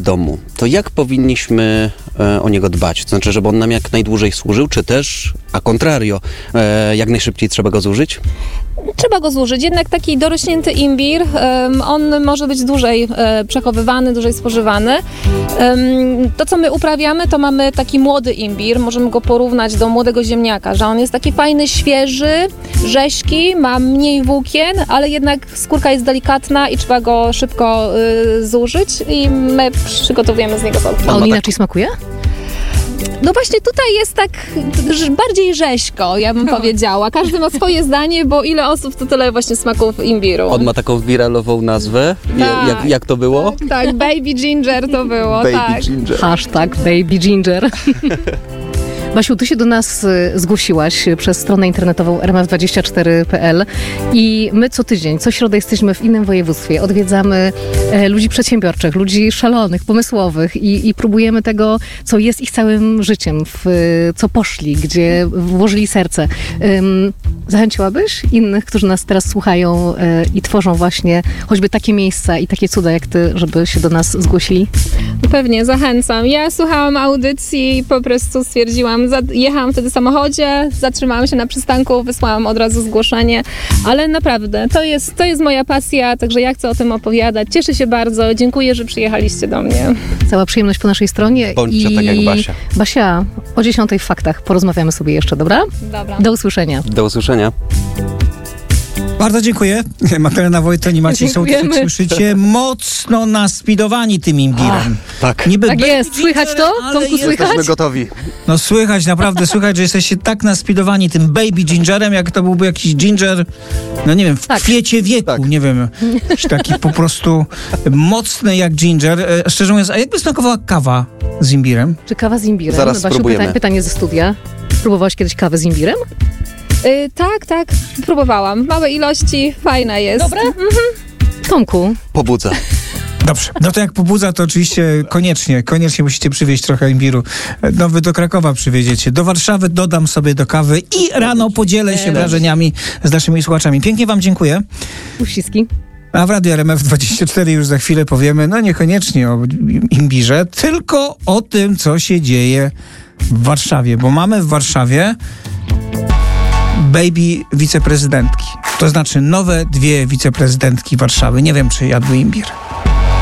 domu, to jak powinniśmy o niego dbać? To znaczy, żeby on nam jak najdłużej służył, czy też, a contrario, jak najszybciej trzeba go zużyć? Trzeba go zużyć. Jednak taki dorośnięty imbir, on może być dłużej przechowywany, dłużej spożywany. To, co my uprawiamy, to mamy taki młody imbir. Możemy go porównać do młodego ziemniaka, że on jest taki fajny, świeży, rześki, ma mniej włókien, ale jednak skórka jest delikatna i trzeba go szybko zużyć i my przygotowujemy z niego soki. A on inaczej smakuje? No właśnie tutaj jest tak bardziej rzeźko, ja bym powiedziała. Każdy ma swoje zdanie, bo ile osób, to tyle właśnie smaków imbiru. On ma taką wiralową nazwę. Tak. Jak to było? Tak, baby ginger to było, tak. Ginger. Hashtag baby ginger. Basiu, ty się do nas zgłosiłaś przez stronę internetową rmf24.pl i my co tydzień, co środę jesteśmy w innym województwie. Odwiedzamy ludzi przedsiębiorczych, ludzi szalonych, pomysłowych i próbujemy tego, co jest ich całym życiem, w co poszli, gdzie włożyli serce. Zachęciłabyś innych, którzy nas teraz słuchają i tworzą właśnie choćby takie miejsca i takie cuda jak ty, żeby się do nas zgłosili? Pewnie, zachęcam. Ja słuchałam audycji i po prostu stwierdziłam, jechałam wtedy w samochodzie, zatrzymałam się na przystanku, wysłałam od razu zgłoszenie, ale naprawdę, to jest moja pasja, także ja chcę o tym opowiadać. Cieszę się bardzo, dziękuję, że przyjechaliście do mnie. Cała przyjemność po naszej stronie. Bądźcie tak jak Basia. Basia, o 10:00 w faktach porozmawiamy sobie jeszcze, dobra? Dobra. Do usłyszenia. Do usłyszenia. Bardzo dziękuję. Magdalena Wojton i Maciej Sołtys, jak Dziękujemy. słyszycie, mocno naspidowani tym imbirem. Tak. Niby Tak baby jest, słychać to? ale Tomku, jest- słychać? Jesteśmy gotowi. No słychać, naprawdę słychać, że jesteście tak naspidowani tym baby gingerem, jak to byłby jakiś ginger, no nie wiem, w Tak. kwiecie wieku, Tak. nie wiem, jakiś taki po prostu mocny jak ginger. Szczerze mówiąc, a jakby smakowała kawa z imbirem? Czy kawa z imbirem? Zaraz Basiu, spróbujemy. pytanie ze studia. Próbowałaś kiedyś kawę z imbirem? Tak, próbowałam. W małej ilości, fajna jest. Dobre? Tomku, Pobudza. Dobrze, no to jak pobudza, to oczywiście koniecznie musicie przywieźć trochę imbiru. No wy do Krakowa przywieziecie. Do Warszawy dodam sobie do kawy i rano podzielę się wrażeniami z naszymi słuchaczami. Pięknie wam dziękuję. uściski. A w Radiu RMF24 już za chwilę powiemy, no niekoniecznie o imbirze, tylko o tym, co się dzieje w Warszawie. Bo mamy w Warszawie baby wiceprezydentki. To znaczy nowe 2 wiceprezydentki Warszawy. Nie wiem, czy jadły imbir.